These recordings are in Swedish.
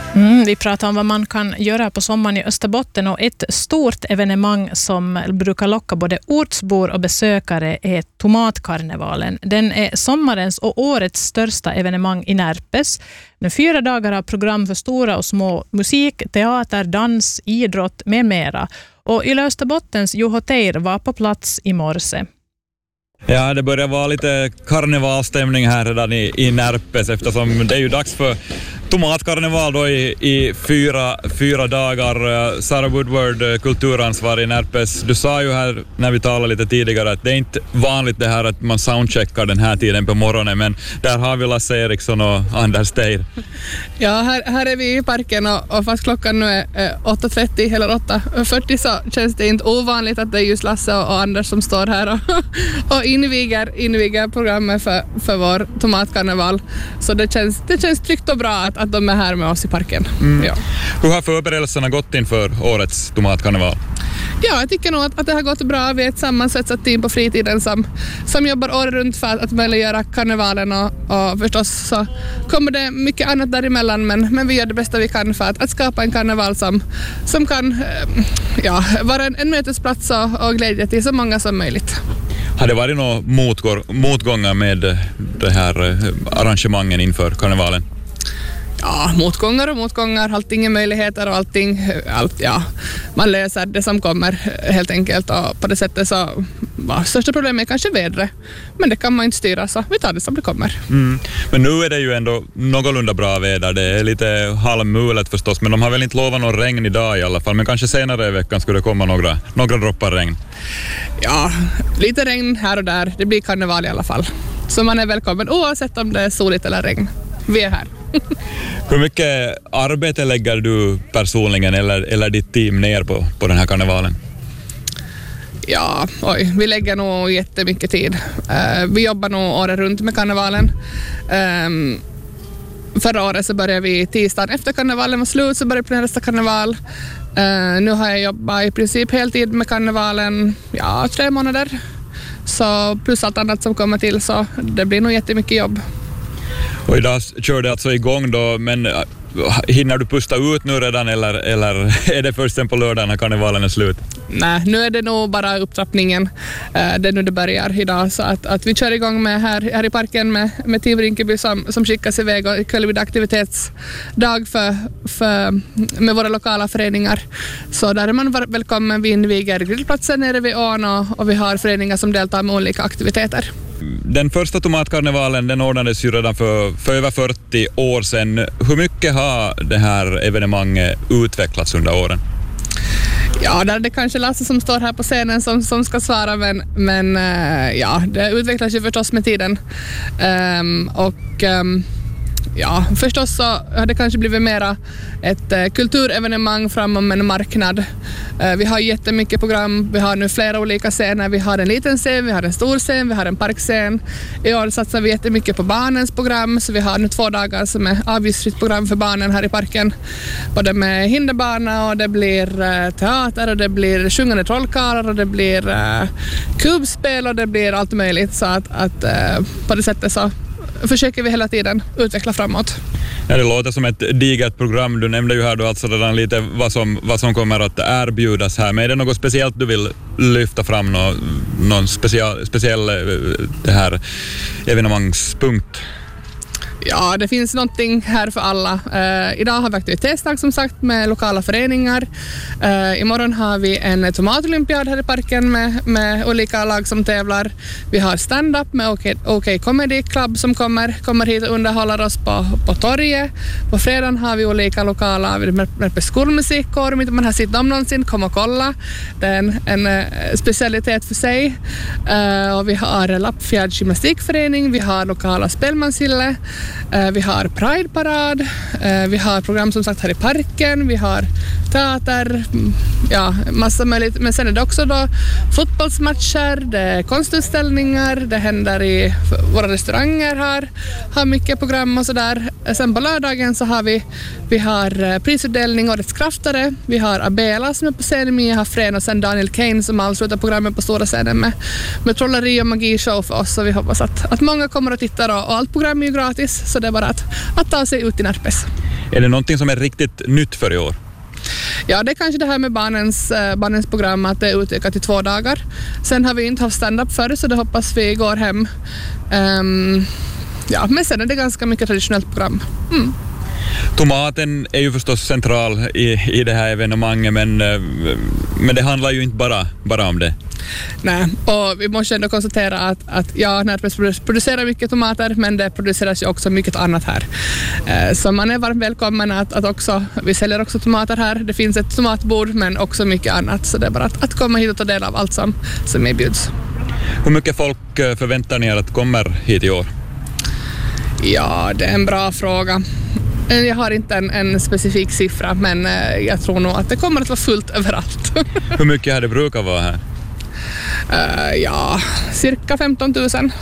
Vi pratar om vad man kan göra på sommaren i Österbotten, och ett stort evenemang som brukar locka både ortsbor och besökare är Tomatkarnevalen. Den är sommarens och årets största evenemang i Närpes. Den 4 dagar av program för stora och små, musik, teater, dans, idrott med mera. Och Yle Österbottens Juho Teir var på plats i morse. Ja, det börjar vara lite karnevalstämning här redan i Närpes, eftersom det är ju dags för tomatkarneval då i fyra dagar. Sarah Woodward, kulturansvarig i Närpes, du sa ju här när vi talade lite tidigare att det är inte vanligt det här att man soundcheckar den här tiden på morgonen, men där har vi Lasse Eriksson och Anders Teir. Ja, här är vi i parken och fast klockan nu är 8.30 eller 8.40 så känns det inte ovanligt att det är just Lasse och Anders som står här och inviger programmet för vår tomatkarneval. Så det känns tryggt och bra att de är här med oss i parken. Ja. Hur har förberedelserna gått inför årets tomatkarneval? Ja, jag tycker nog att det har gått bra. Vi är ett sammansvetsat team på fritiden som jobbar året runt för att möjliggöra karnevalen och förstås så kommer det mycket annat däremellan, men vi gör det bästa vi kan för att skapa en karneval som kan vara en mötesplats och glädje till så många som möjligt. Har det varit några motgångar med det här arrangemangen inför karnevalen? Ja, motgångar, allting möjligheter och man löser det som kommer helt enkelt, och på det sättet så största problemet är kanske vädret, men det kan man inte styra, så vi tar det som det kommer. Men nu är det ju ändå någorlunda bra väder, det är lite halvmulet förstås, men de har väl inte lovat någon regn idag i alla fall, men kanske senare i veckan skulle det komma några droppar regn. Ja, Lite regn här och där, det blir karneval i alla fall, så man är välkommen oavsett om det är soligt eller regn. Vi är här. Hur mycket arbete lägger du personligen eller ditt team ner på den här karnevalen? Ja, vi lägger nog jättemycket tid. Vi jobbar nog året runt med karnevalen. Förra året så började vi tisdagen efter karnevalen var slut, så började vi planera nästa karneval. Nu har jag jobbat i princip heltid med karnevalen, 3 månader. Så plus allt annat som kommer till, så det blir nog jättemycket jobb. Och idag kör det alltså igång då, men hinner du pusta ut nu redan eller är det först sen på lördag när karnevalen är slut? Nej, nu är det nog bara upptrappningen. Det är nu det börjar idag, så att vi kör igång med här i parken med Team Rinkeby som skickas iväg, och ikväll blir det aktivitetsdag med våra lokala föreningar. Så där är man välkommen. Vi inviger grillplatsen nere vid ån och vi har föreningar som deltar med olika aktiviteter. Den första tomatkarnevalen den ordnades ju redan för över 40 år sedan. Hur mycket har det här evenemanget utvecklats under åren? Ja, där är det kanske Lasse som står här på scenen som ska svara, men det utvecklas ju förstås med tiden. Förstås så har det kanske blivit mera ett kulturevenemang framom en marknad. Vi har jättemycket program, vi har nu flera olika scener, vi har en liten scen, vi har en stor scen, vi har en parkscen. I år satsar vi jättemycket på barnens program, så vi har nu 2 dagar som är avgiftsfritt program för barnen här i parken. Både med hinderbana, och det blir teater, och det blir sjungande trollkarlar, och det blir kubspel, och det blir allt möjligt, så att på det sättet så försöker vi hela tiden utveckla framåt. Ja, det låter som ett digert program. Du nämnde ju här då alltså redan lite vad som kommer att erbjudas här. Men är det något speciellt du vill lyfta fram? Någon speciell det här evenemangspunkt? Ja, det finns någonting här för alla. Idag har vi aktivitetsdag som sagt med lokala föreningar. Imorgon har vi en tomatolympiad här i parken med olika lag som tävlar. Vi har stand-up med OK Comedy Club som kommer hit och underhåller oss på torget. På fredagen har vi olika lokala med skolmusikkår. Om inte man har sett dem någonsin, kom och kolla. Det är en specialitet för sig. Och vi har Lappfjärds gymnastikförening, vi har lokala spelmansgille. Vi har Pride-parad, vi har program som sagt här i parken, vi har teater, massa möjligt. Men sen är det också då fotbollsmatcher, det är konstutställningar, det händer i våra restauranger har mycket program och sådär. Sen på lördagen så har vi har prisutdelning, Årets kraftare, vi har Abela som är på scenen, Mia Hafren och sen Daniel Kane som avslutar programmet på stora scenen med trolleri och magishow för oss, så vi hoppas att många kommer att titta och allt program är ju gratis, så det är bara att ta sig ut i Närpes. Är det någonting som är riktigt nytt för i år? Ja, det är kanske det här med barnens program, att det är utökat till 2 dagar. Sen har vi inte haft stand-up förr, så det hoppas vi går hem. Ja, men sen är det ganska mycket traditionellt program. Tomaten är ju förstås central i det här evenemanget, men det handlar ju inte bara om det. Nej, och vi måste ändå konstatera att Närpes producerar mycket tomater, men det produceras ju också mycket annat här. Så man är varmt välkommen att också, vi säljer också tomater här. Det finns ett tomatbord, men också mycket annat. Så det är bara att komma hit och ta del av allt som erbjuds. Hur mycket folk förväntar ni er att kommer hit i år? Ja, det är en bra fråga. Jag har inte en specifik siffra, men jag tror nog att det kommer att vara fullt överallt. Hur mycket här det brukar vara här? Ja, cirka 15 000.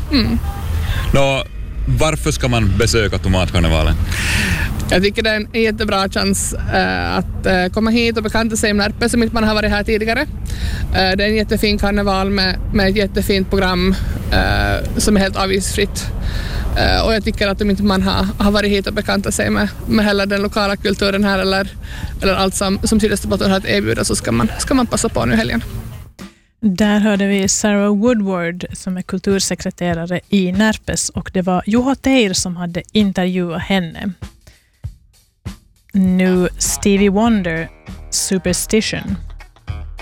Varför ska man besöka Tomatkarnevalen? Jag tycker det är en jättebra chans att komma hit och bekanta sig med Närpes som inte man har varit här tidigare. Det är en jättefin karneval med ett jättefint program som är helt avgiftsfritt. Och jag tycker att om inte man har varit hit och bekantat sig med hela den lokala kulturen här eller allt som Sydösterbotten har att erbjuda, så ska man passa på nu helgen. Där hörde vi Sarah Woodward som är kultursekreterare i Närpes, och det var Juho Teir som hade intervjuat henne. Nu Stevie Wonder, Superstition.